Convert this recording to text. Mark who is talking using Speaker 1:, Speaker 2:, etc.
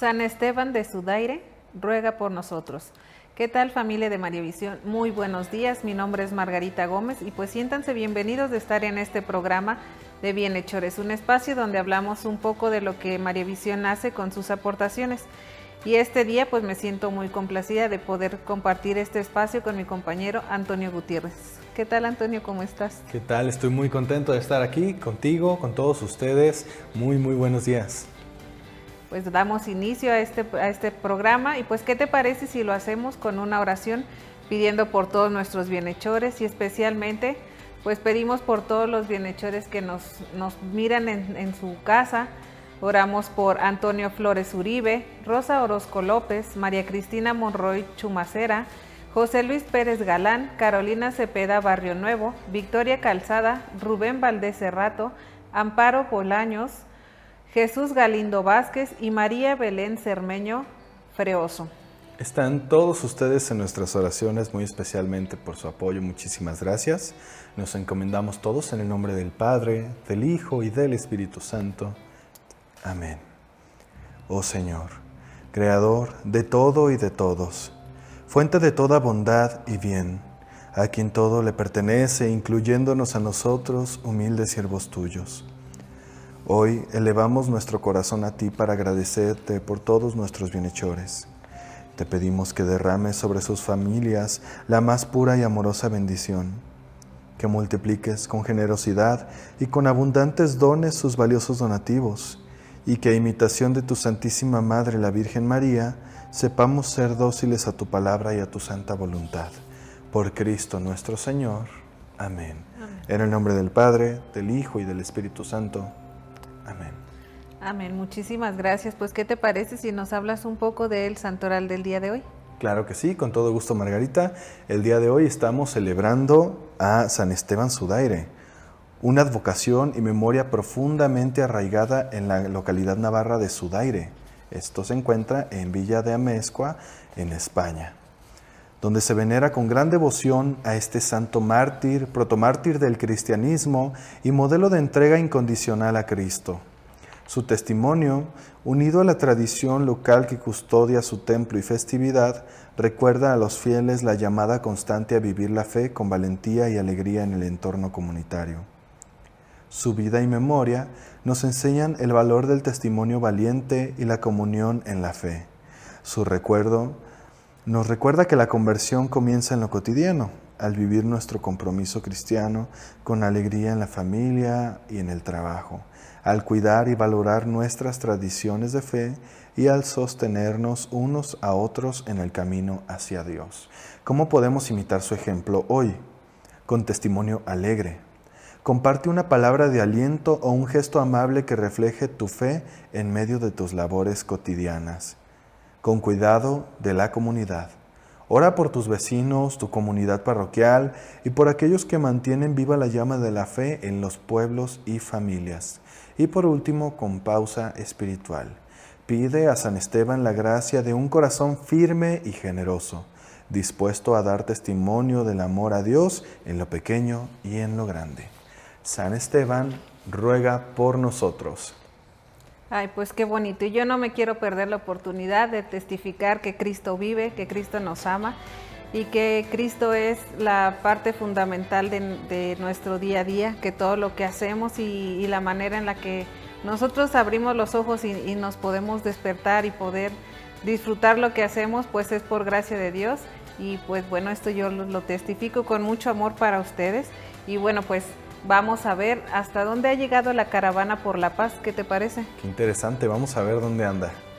Speaker 1: San Esteban de Sudaire, ruega por nosotros. ¿Qué tal, familia de Mariavisión? Muy buenos días, mi nombre es Margarita Gómez y pues siéntanse bienvenidos de estar en este programa de Bienhechores, un espacio donde hablamos un poco de lo que Mariavisión hace con sus aportaciones. Y este día pues me siento muy complacida de poder compartir este espacio con mi compañero Antonio Gutiérrez. ¿Qué tal, Antonio? ¿Cómo estás?
Speaker 2: ¿Qué tal? Estoy muy contento de estar aquí contigo, con todos ustedes. Muy buenos días.
Speaker 1: Pues damos inicio a este programa y pues ¿qué te parece si lo hacemos con una oración pidiendo por todos nuestros bienhechores y especialmente pues pedimos por todos los bienhechores que nos miran en su casa? Oramos por Antonio Flores Uribe, Rosa Orozco López, María Cristina Monroy Chumacera, José Luis Pérez Galán, Carolina Cepeda Barrio Nuevo, Victoria Calzada, Rubén Valdés Cerrato, Amparo Bolaños, Jesús Galindo Vázquez y María Belén Cermeño Freoso.
Speaker 2: Están todos ustedes en nuestras oraciones, muy especialmente por su apoyo. Muchísimas gracias. Nos encomendamos todos en el nombre del Padre, del Hijo y del Espíritu Santo. Amén. Oh Señor, Creador de todo y de todos, fuente de toda bondad y bien, a quien todo le pertenece, incluyéndonos a nosotros, humildes siervos tuyos. Hoy elevamos nuestro corazón a ti para agradecerte por todos nuestros bienhechores. Te pedimos que derrames sobre sus familias la más pura y amorosa bendición, que multipliques con generosidad y con abundantes dones sus valiosos donativos, y que a imitación de tu Santísima Madre, la Virgen María, sepamos ser dóciles a tu palabra y a tu santa voluntad. Por Cristo nuestro Señor. Amén. Amén. En el nombre del Padre, del Hijo y del Espíritu Santo. Amén.
Speaker 1: Amén. Muchísimas gracias. Pues, ¿qué te parece si nos hablas un poco del santoral del día de hoy?
Speaker 2: Claro que sí, con todo gusto, Margarita. El día de hoy estamos celebrando a San Esteban Sudaire, una advocación y memoria profundamente arraigada en la localidad navarra de Sudaire. Esto se encuentra en Villa de Amezcua, en España, donde se venera con gran devoción a este santo mártir, protomártir del cristianismo y modelo de entrega incondicional a Cristo. Su testimonio, unido a la tradición local que custodia su templo y festividad, recuerda a los fieles la llamada constante a vivir la fe con valentía y alegría en el entorno comunitario. Su vida y memoria nos enseñan el valor del testimonio valiente y la comunión en la fe. Su recuerdo nos recuerda que la conversión comienza en lo cotidiano, al vivir nuestro compromiso cristiano con alegría en la familia y en el trabajo, al cuidar y valorar nuestras tradiciones de fe y al sostenernos unos a otros en el camino hacia Dios. ¿Cómo podemos imitar su ejemplo hoy? Con testimonio alegre. Comparte una palabra de aliento o un gesto amable que refleje tu fe en medio de tus labores cotidianas. Con cuidado de la comunidad. Ora por tus vecinos, tu comunidad parroquial y por aquellos que mantienen viva la llama de la fe en los pueblos y familias. Y por último, con pausa espiritual. Pide a San Esteban la gracia de un corazón firme y generoso, dispuesto a dar testimonio del amor a Dios en lo pequeño y en lo grande. San Esteban, ruega por nosotros.
Speaker 1: Ay, pues qué bonito. Y yo no me quiero perder la oportunidad de testificar que Cristo vive, que Cristo nos ama y que Cristo es la parte fundamental de nuestro día a día, que todo lo que hacemos y la manera en la que nosotros abrimos los ojos y nos podemos despertar y poder disfrutar lo que hacemos, pues es por gracia de Dios. Y pues bueno, esto yo lo testifico con mucho amor para ustedes. Y bueno, pues vamos a ver hasta dónde ha llegado la caravana por la paz. ¿Qué te parece?
Speaker 2: Qué interesante, vamos a ver dónde anda.